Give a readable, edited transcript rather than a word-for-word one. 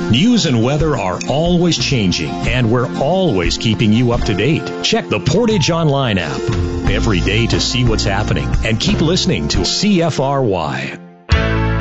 News and weather are always changing, and we're always keeping you up to date. Check the Portage Online app every day to see what's happening, and keep listening to CFRY.